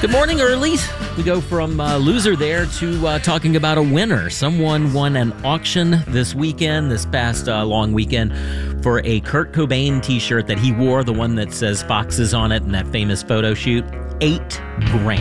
Good morning, Earlies. We go from loser there to talking about a winner. Someone won an auction this past long weekend, for a Kurt Cobain t-shirt that he wore, the one that says Foxes on it in that famous photo shoot. $8,000.